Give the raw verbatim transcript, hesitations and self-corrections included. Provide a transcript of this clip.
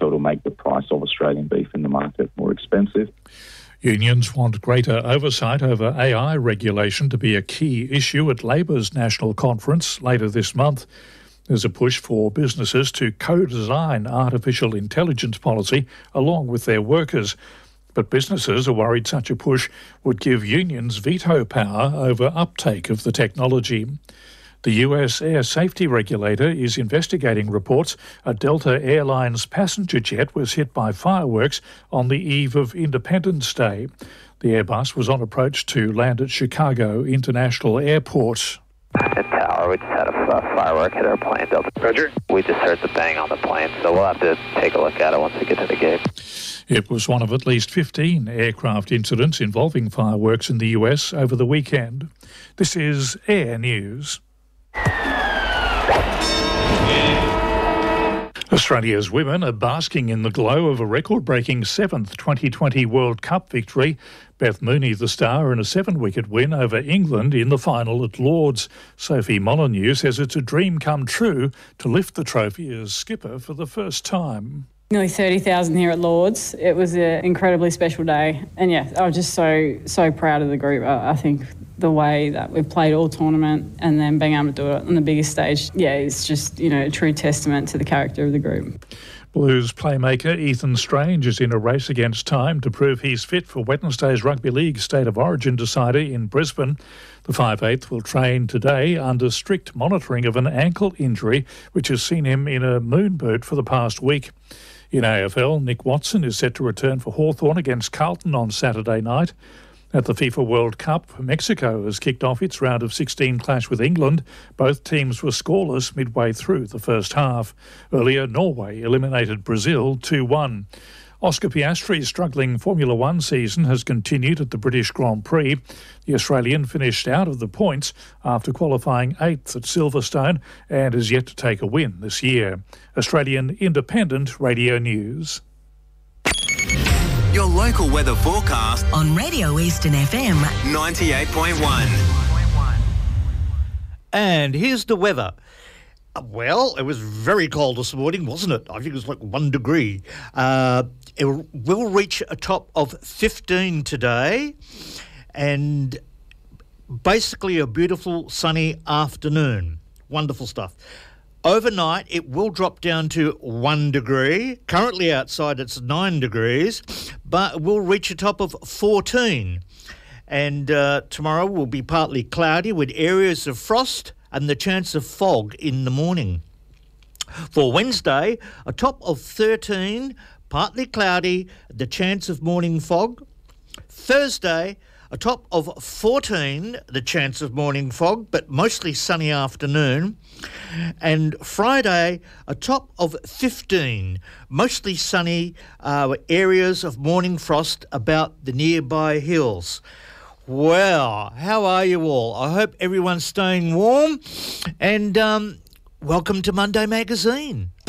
it'll make the price of Australian beef in the market more expensive. Unions want greater oversight over A I regulation to be a key issue at Labor's national conference later this month. There's a push for businesses to co-design artificial intelligence policy along with their workers. But businesses are worried such a push would give unions veto power over uptake of the technology. The U S air safety regulator is investigating reports a Delta Airlines passenger jet was hit by fireworks on the eve of Independence Day. The Airbus was on approach to land at Chicago International Airport. At Tower, we just had a uh, firework hit our plane. Delta. Roger. We just heard the bang on the plane, so we'll have to take a look at it once we get to the gate. It was one of at least fifteen aircraft incidents involving fireworks in the U S over the weekend. This is Air News. Australia's women are basking in the glow of a record-breaking seventh twenty twenty World Cup victory. Beth Mooney, the star, in a seven-wicket win over England in the final at Lord's. Sophie Molyneux says it's a dream come true to lift the trophy as skipper for the first time. Nearly thirty thousand here at Lord's. It was an incredibly special day. And yeah, I was just so, so proud of the group. I, I think the way that we've played all tournament and then being able to do it on the biggest stage, yeah, it's just, you know, a true testament to the character of the group. Blues playmaker Ethan Strange is in a race against time to prove he's fit for Wednesday's Rugby League State of Origin decider in Brisbane. The five eighth will train today under strict monitoring of an ankle injury which has seen him in a moon boot for the past week. In A F L, Nick Watson is set to return for Hawthorn against Carlton on Saturday night. At the FIFA World Cup, Mexico has kicked off its round of sixteen clash with England. Both teams were scoreless midway through the first half. Earlier, Norway eliminated Brazil two one. Oscar Piastri's struggling Formula One season has continued at the British Grand Prix. The Australian finished out of the points after qualifying eighth at Silverstone and is yet to take a win this year. Australian Independent Radio News. Your local weather forecast on Radio Eastern F M ninety-eight point one. And here's the weather. Well, it was very cold this morning, wasn't it? I think it was like one degree. Uh, it will reach a top of fifteen today and basically a beautiful sunny afternoon. Wonderful stuff. Overnight, it will drop down to one degree. Currently outside, it's nine degrees, but it will reach a top of fourteen. And uh, tomorrow will be partly cloudy with areas of frost and the chance of fog in the morning. For Wednesday, a top of thirteen, partly cloudy, the chance of morning fog. Thursday, a top of fourteen, the chance of morning fog, but mostly sunny afternoon. And Friday, a top of fifteen, mostly sunny, uh, areas of morning frost about the nearby hills. Well, how are you all? I hope everyone's staying warm. And um, welcome to Monday Magazine.